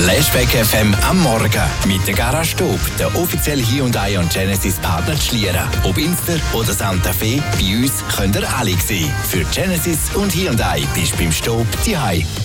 Flashback FM am Morgen mit der Garage Staub, der offizielle Hyundai und Genesis Partner Schlieren. Ob Inster oder Santa Fe, bei uns könnt ihr alle sehen. Für Genesis und Hyundai bist du beim Staub zu Hause.